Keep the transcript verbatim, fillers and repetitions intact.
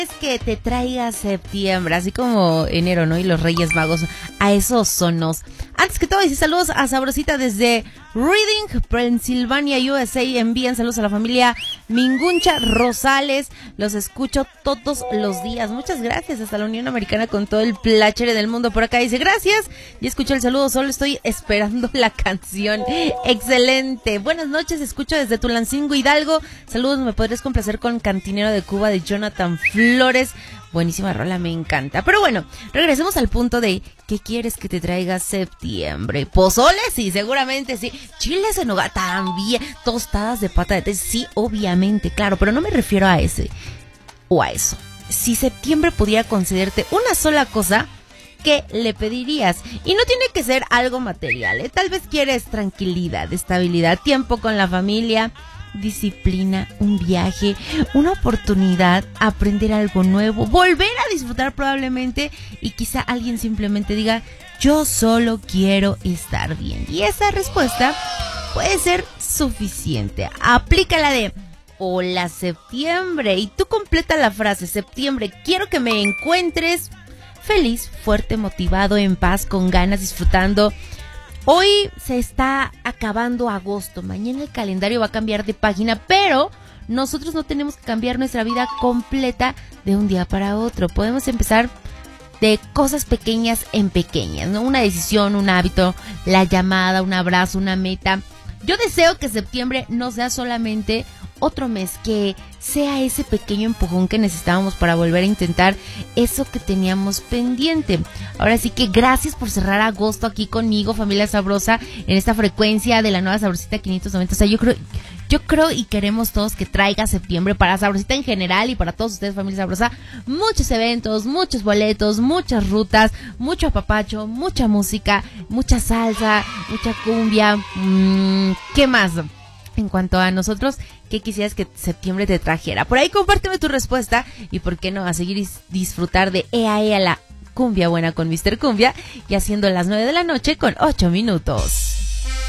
Es que te traiga septiembre, así como enero, ¿no? Y los Reyes Magos, a esos sonos. Antes que todo, dice saludos a Sabrosita desde Reading, Pennsylvania, U S A. Envían saludos a la familia Minguncha Rosales. Los escucho todos los días. Muchas gracias. Hasta la Unión Americana con todo el plachere del mundo. Por acá dice gracias. Y escucho el saludo. Solo estoy esperando la canción. Excelente. Buenas noches. Escucho desde Tulancingo, Hidalgo. Saludos. ¿Me podrías complacer con Cantinero de Cuba de Jonathan Flores? Buenísima rola, me encanta. Pero bueno, regresemos al punto de ¿qué quieres que te traiga septiembre? Pozole, sí, seguramente sí. Chiles en nogada, también. Tostadas de pata de té, sí, obviamente, claro. Pero no me refiero a ese o a eso. Si septiembre pudiera concederte una sola cosa, ¿qué le pedirías? Y no tiene que ser algo material, ¿eh? Tal vez quieres tranquilidad, estabilidad, tiempo con la familia, disciplina, un viaje, una oportunidad, aprender algo nuevo, volver a disfrutar probablemente, y quizá alguien simplemente diga, yo solo quiero estar bien. Y esa respuesta puede ser suficiente. Aplícala de hola septiembre y tú completa la frase: septiembre, quiero que me encuentres feliz, fuerte, motivado, en paz, con ganas, disfrutando. Hoy se está acabando agosto, mañana el calendario va a cambiar de página, pero nosotros no tenemos que cambiar nuestra vida completa de un día para otro. Podemos empezar de cosas pequeñas en pequeñas, ¿no? Una decisión, un hábito, la llamada, un abrazo, una meta. Yo deseo que septiembre no sea solamente otro mes, que sea ese pequeño empujón que necesitábamos para volver a intentar eso que teníamos pendiente. Ahora sí que gracias por cerrar agosto aquí conmigo, familia sabrosa, en esta frecuencia de la nueva Sabrosita quinientos noventa. O sea, yo creo, yo creo y queremos todos que traiga septiembre para Sabrosita en general y para todos ustedes, familia sabrosa, muchos eventos, muchos boletos, muchas rutas, mucho apapacho, mucha música, mucha salsa, mucha cumbia. Mmm, ¿Qué más? En cuanto a nosotros, ¿qué quisieras que septiembre te trajera? Por ahí compárteme tu respuesta y por qué no, a seguir y disfrutar de Ea Ea la cumbia buena con mister Cumbia, y haciendo las nueve de la noche con ocho minutos.